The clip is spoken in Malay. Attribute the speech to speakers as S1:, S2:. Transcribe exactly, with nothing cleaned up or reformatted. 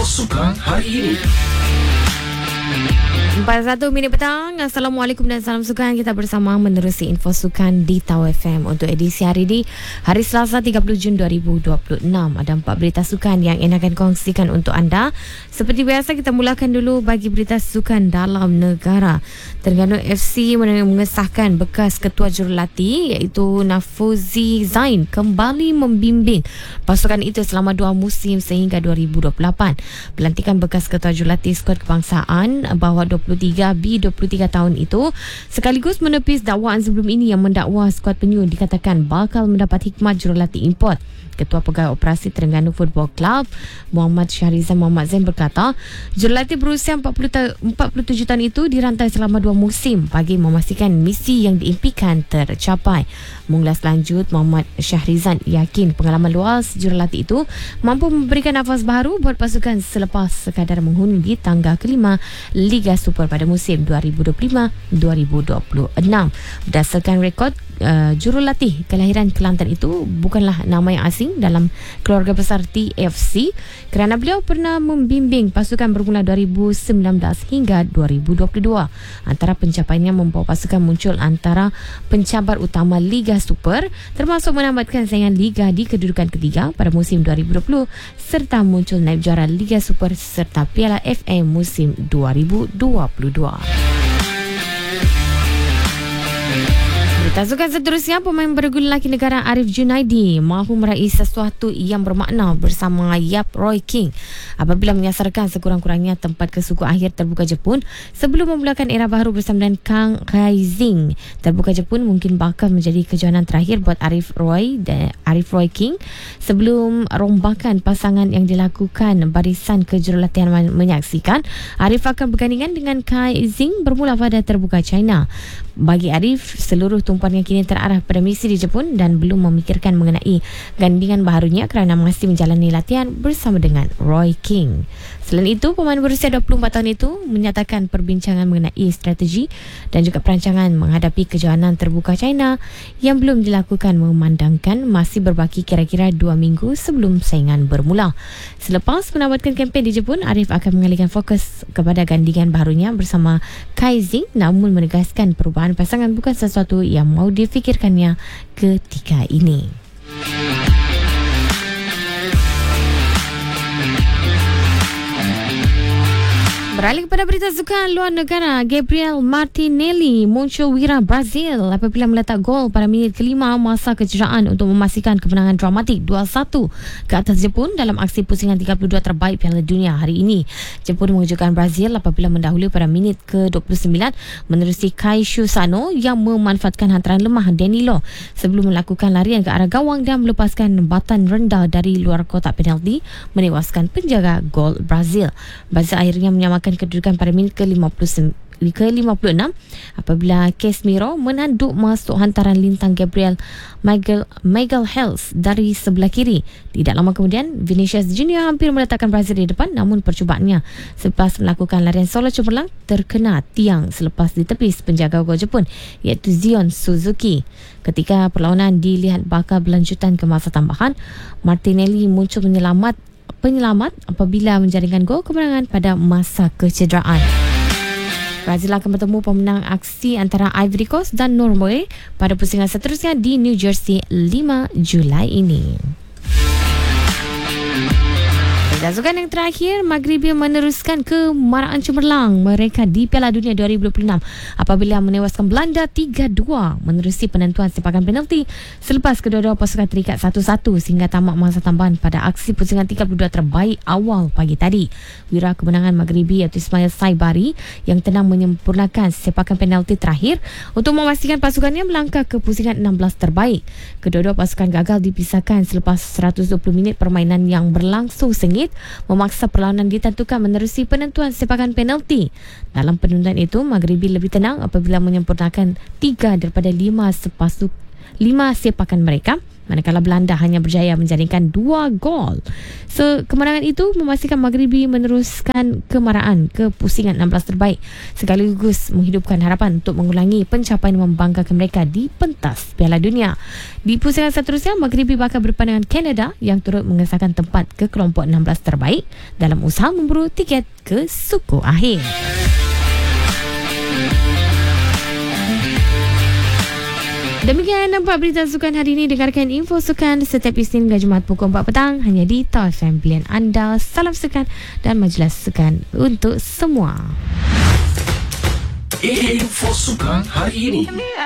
S1: Sukan hari ini.
S2: empat puluh satu minit petang. Assalamualaikum dan salam sukan. Kita bersama menerusi info sukan di Tau F M untuk edisi hari ini, hari Selasa tiga puluh Jun dua ribu dua puluh enam. Ada empat berita sukan yang Ina akan kongsikan untuk anda. Seperti biasa, kita mulakan dulu bagi berita sukan dalam negara. Terengganu F C mengesahkan bekas ketua jurulatih iaitu Nafuzi Zain kembali membimbing pasukan itu selama dua musim sehingga dua ribu dua puluh lapan. Pelantikan bekas ketua jurulatih skuad kebangsaan bawah dua puluh tiga B dua puluh tiga tahun itu sekaligus menepis dakwaan sebelum ini yang mendakwa skuad penyu dikatakan bakal mendapat hikmat jurulatih import. Ketua Pegawai Operasi Terengganu Football Club Muhammad Syahrizan Muhammad Zain berkata, jurulatih berusia empat puluh tujuh tahun itu dirantai selama dua musim bagi memastikan misi yang diimpikan tercapai. Mengulas lanjut, Muhammad Syahrizan yakin pengalaman luas jurulatih itu mampu memberikan nafas baru buat pasukan selepas sekadar menghuni tangga kelima Liga Super pada musim dua ribu dua puluh lima dua ribu dua puluh enam. Berdasarkan rekod Uh, jurulatih kelahiran Kelantan itu bukanlah nama yang asing dalam keluarga besar T F C kerana beliau pernah membimbing pasukan bermula dua ribu sembilan belas hingga dua ribu dua puluh dua. Antara pencapaiannya membawa pasukan muncul antara pencabar utama Liga Super termasuk menamatkan saingan Liga di kedudukan ketiga pada musim dua ribu dua puluh serta muncul naib juara Liga Super serta Piala F A musim dua ribu dua puluh dua. Berita sukan seterusnya, pemain bergula lelaki negara Arif Junaidi mahu meraih sesuatu yang bermakna bersama Yap Roy King apabila menyasarkan sekurang-kurangnya tempat ke suku akhir terbuka Jepun sebelum memulakan era baru bersama dengan Kang Kaizing. Terbuka Jepun mungkin bakal menjadi kejohanan terakhir buat Arif Roy dan Arif Roy King sebelum rombakan pasangan yang dilakukan barisan kejurulatihan menyaksikan. Arif akan bergandingan dengan Kaizing bermula pada terbuka China. Bagi Arif, seluruh tumpuannya kini terarah pada misi di Jepun dan belum memikirkan mengenai gandingan baharunya kerana masih menjalani latihan bersama dengan Roy King. Selain itu, pemain berusia dua puluh empat tahun itu menyatakan perbincangan mengenai strategi dan juga perancangan menghadapi kejohanan terbuka China yang belum dilakukan memandangkan masih berbaki kira-kira dua minggu sebelum saingan bermula. Selepas menamatkan kempen di Jepun, Arif akan mengalihkan fokus kepada gandingan baharunya bersama Kaizing namun menegaskan perubahan pasangan bukan sesuatu yang mahu difikirkannya ketika ini. Beralih kepada berita sukan luar negara, Gabriel Martinelli muncul wira Brazil apabila meletak gol pada minit kelima masa kecederaan untuk memastikan kemenangan dramatik dua satu ke atas Jepun dalam aksi pusingan tiga puluh dua terbaik Piala Dunia hari ini. Jepun mengejutkan Brazil apabila mendahului pada minit ke dua puluh sembilan menerusi Kaishu Sano yang memanfaatkan hantaran lemah Danilo sebelum melakukan larian ke arah gawang dan melepaskan batan rendah dari luar kotak penalti menewaskan penjaga gol Brazil. Brazil akhirnya menyamakan kedudukan pada minit ke lima puluh enam apabila Casemiro menanduk masuk hantaran lintang Gabriel Miguel, Miguel Hels dari sebelah kiri. Tidak lama kemudian, Vinicius Junior hampir meletakkan Brazil di depan namun percubaannya selepas melakukan larian solo cemerlang terkena tiang selepas ditepis penjaga gol Jepun iaitu Zion Suzuki. Ketika perlawanan dilihat bakal berlanjutan ke masa tambahan, Martinelli muncul menyelamat penyelamat apabila menjaringkan gol kemenangan pada masa kecederaan. Brazil akan bertemu pemenang aksi antara Ivory Coast dan Norway pada pusingan seterusnya di New Jersey lima Julai ini. Dan sukan yang terakhir, Maghribi meneruskan kemarahan cemerlang mereka di Piala Dunia dua ribu dua puluh enam apabila menewaskan Belanda tiga dua menerusi penentuan sepakan penalti selepas kedua-dua pasukan terikat satu satu sehingga tamat masa tambahan pada aksi pusingan tiga puluh dua terbaik awal pagi tadi. Wira kemenangan Maghribi iaitu Ismail Saibari yang tenang menyempurnakan sepakan penalti terakhir untuk memastikan pasukannya melangkah ke pusingan enam belas terbaik. Kedua-dua pasukan gagal dipisahkan selepas seratus dua puluh minit permainan yang berlangsung sengit memaksa perlawanan ditentukan menerusi penentuan sepakan penalti. Dalam penentuan itu, Maghribi lebih tenang apabila menyempurnakan tiga daripada lima sepasuk lima sepakan mereka manakala Belanda hanya berjaya menjaringkan dua gol. So, kemenangan itu memastikan Maghribi meneruskan kemaraan ke pusingan enam belas terbaik sekaligus menghidupkan harapan untuk mengulangi pencapaian membanggakan mereka di pentas Piala Dunia. Di pusingan seterusnya, Maghribi bakal berdepan dengan Kanada yang turut mengesahkan tempat ke kelompok enam belas terbaik dalam usaha memburu tiket ke suku akhir. Demikian nampak berita sukan hari ini. Dengarkan info sukan setiap Isnin hingga Jumaat pukul empat petang hanya di Tau F M. Pilihan anda, salam sukan dan majalah sukan untuk semua.
S1: Info sukan hari ini.